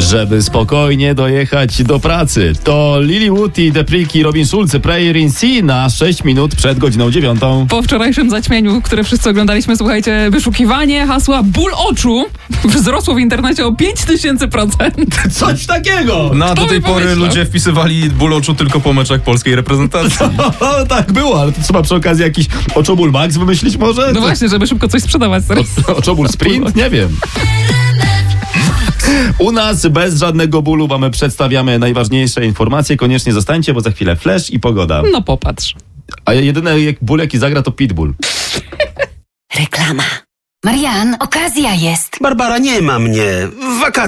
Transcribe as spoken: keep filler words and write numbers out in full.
żeby spokojnie dojechać do pracy. To Lilywood i The Prick i Robin Schulz, Prayer in Sea na sześć minut przed godziną dziewiątą. Po wczorajszym zaćmieniu, które wszyscy oglądaliśmy, słuchajcie, wyszukiwanie hasła ból oczu wzrosło w internecie o pięć tysięcy procent. Coś takiego! No a do Kto tej by pory pomyślał? ludzie wpisywali ból oczu tylko po meczach polskiej reprezentacji. O, tak było, ale to trzeba przy okazji jakiś Oczoból Max wymyślić może? No właśnie, żeby szybko coś sprzedawać teraz. O, Oczoból Sprint? Nie wiem. U nas bez żadnego bólu mamy, przedstawiamy najważniejsze informacje. Koniecznie zostańcie, bo za chwilę flash i pogoda. No popatrz. A jedyny jak ból jaki zagra to Pitbull. Reklama. Marian, okazja jest. Barbara, nie ma mnie. Wakacje.